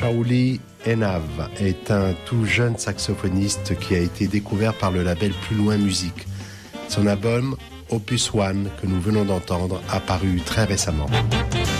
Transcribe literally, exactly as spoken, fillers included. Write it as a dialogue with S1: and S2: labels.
S1: Shauli Enav est un tout jeune saxophoniste qui a été découvert par le label Plus Loin Musique. Son album Opus One, que nous venons d'entendre, a paru très récemment.